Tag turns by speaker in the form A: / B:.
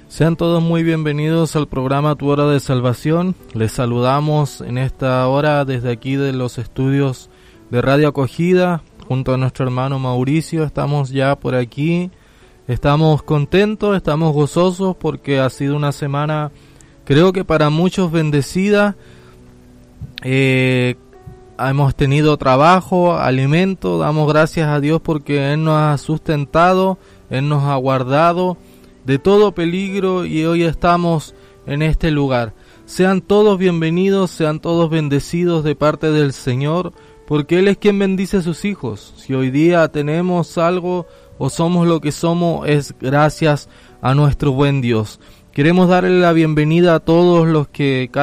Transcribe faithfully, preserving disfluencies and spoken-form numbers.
A: Sean todos muy bienvenidos al programa Tu Hora de Salvación. Les saludamos en esta hora desde aquí de los estudios de Radio Acogida, junto a nuestro hermano Mauricio. Estamos ya por aquí, estamos contentos, estamos gozosos porque ha sido una semana, creo que para muchos bendecida. Eh, hemos tenido trabajo, alimento, damos gracias a Dios porque Él nos ha sustentado, Él nos ha guardado de todo peligro y hoy estamos en este lugar. Sean todos bienvenidos, sean todos bendecidos de parte del Señor, porque Él es quien bendice a sus hijos. Si hoy día tenemos algo o somos lo que somos, es gracias a nuestro buen Dios. Queremos darle la bienvenida a todos los que